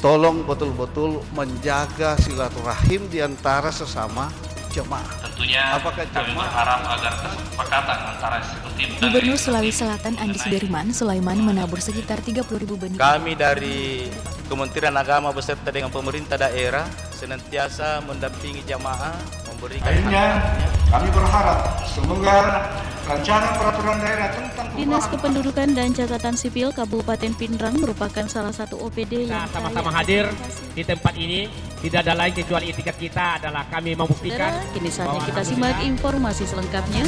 tolong betul-betul menjaga silaturahim di antara sesama jemaah. Tentunya kami berharap agar kesepakatan antara eksekutif dan Gubernur Sulawesi Selatan Andi Sudirman Sulaiman menabur sekitar 30.000 benih. Kami dari Kementerian Agama beserta dengan pemerintah daerah senantiasa mendampingi jamaah, memberikan akhirnya kami berharap semoga rancangan peraturan daerah tentang Dinas Kependudukan dan Catatan Sipil Kabupaten Pindrang merupakan salah satu OPD yang sama-sama hadir di tempat ini. Tidak ada lain kecuali etikat kita adalah kami membuktikan. Kini saatnya kita simak informasi selengkapnya.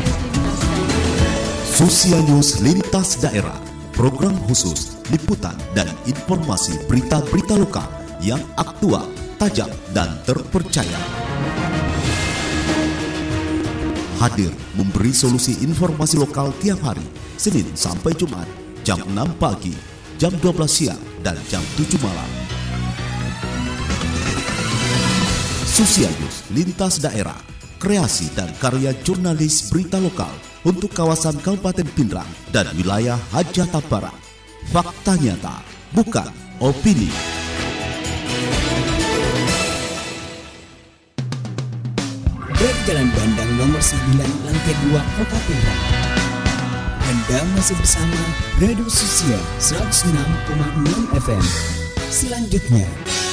Sosial News Lintas Daerah, program khusus liputan dan informasi berita-berita lokal yang aktual, tajam dan terpercaya. Hadir memberi solusi informasi lokal tiap hari, Senin sampai Jumat, jam 6 pagi, jam 12 siang, dan jam 7 malam. Sosial News Lintas Daerah, kreasi dan karya jurnalis berita lokal untuk kawasan Kabupaten Pindrang dan wilayah Hajatan Barat. Fakta nyata, bukan opini. Dari Jalan Bandang nomor 9 lantai 2 Kota Pindrang. Anda masih bersama Radio Sosial 106,6 FM. Selanjutnya